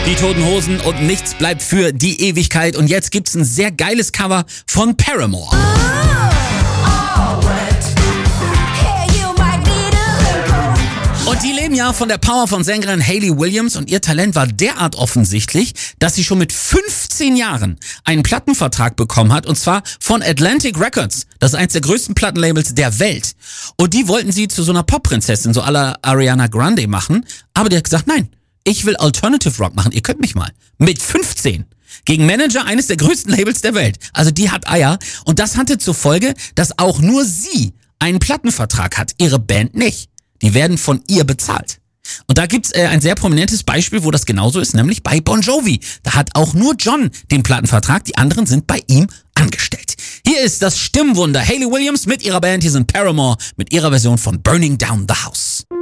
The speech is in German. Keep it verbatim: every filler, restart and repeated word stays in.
Die Toten Hosen und nichts bleibt für die Ewigkeit. Und jetzt gibt's ein sehr geiles Cover von Paramore. Und die leben ja von der Power von Sängerin Hayley Williams und ihr Talent war derart offensichtlich, dass sie schon mit fünfzehn Jahren einen Plattenvertrag bekommen hat und zwar von Atlantic Records. Das ist eins der größten Plattenlabels der Welt. Und die wollten sie zu so einer Popprinzessin, so à la Ariana Grande machen, aber die hat gesagt, nein, ich will Alternative Rock machen, ihr könnt mich mal. Mit fünfzehn. Gegen Manager eines der größten Labels der Welt. Also die hat Eier und das hatte zur Folge, dass auch nur sie einen Plattenvertrag hat, ihre Band nicht. Die werden von ihr bezahlt. Und da gibt's äh, ein sehr prominentes Beispiel, wo das genauso ist, nämlich bei Bon Jovi. Da hat auch nur John den Plattenvertrag, die anderen sind bei ihm angestellt. Hier ist das Stimmwunder Hayley Williams mit ihrer Band, hier sind Paramore mit ihrer Version von Burning Down the House.